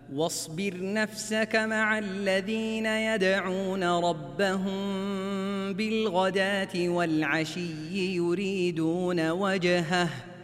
واصبر نفسك مع الذين يدعون ربهم بالغداة والعشي يريدون وجهه